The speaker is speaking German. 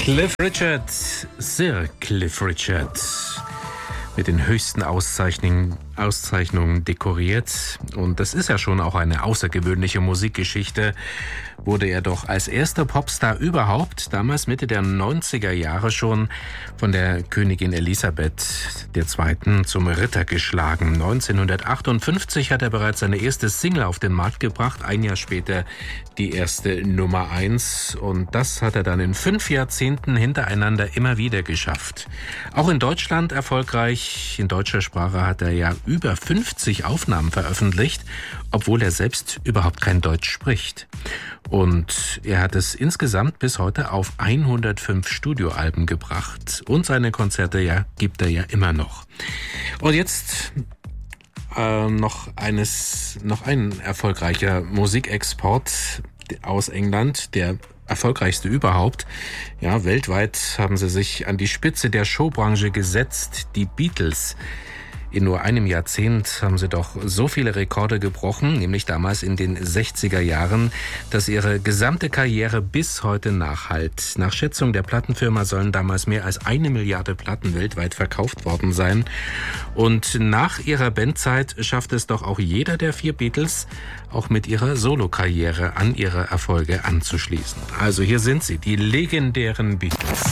Cliff Richard, Sir Cliff Richard, mit den höchsten Auszeichnungen dekoriert. Und das ist ja schon auch eine außergewöhnliche Musikgeschichte. Wurde er doch als erster Popstar überhaupt, damals Mitte der 90er Jahre schon, von der Königin Elisabeth II. Zum Ritter geschlagen. 1958 hat er bereits seine erste Single auf den Markt gebracht, ein Jahr später die erste Nummer 1. Und das hat er dann in 5 Jahrzehnten hintereinander immer wieder geschafft. Auch in Deutschland erfolgreich. In deutscher Sprache hat er ja über 50 Aufnahmen veröffentlicht, obwohl er selbst überhaupt kein Deutsch spricht. Und er hat es insgesamt bis heute auf 105 Studioalben gebracht. Und seine Konzerte gibt er ja immer noch. Und jetzt noch ein erfolgreicher Musikexport aus England, der erfolgreichste überhaupt. Ja, weltweit haben sie sich an die Spitze der Showbranche gesetzt, die Beatles. In nur einem Jahrzehnt haben sie doch so viele Rekorde gebrochen, nämlich damals in den 60er Jahren, dass ihre gesamte Karriere bis heute nachhallt. Nach Schätzung der Plattenfirma sollen damals mehr als 1 Milliarde Platten weltweit verkauft worden sein. Und nach ihrer Bandzeit schafft es doch auch jeder der 4 Beatles, auch mit ihrer Solokarriere an ihre Erfolge anzuschließen. Also hier sind sie, die legendären Beatles.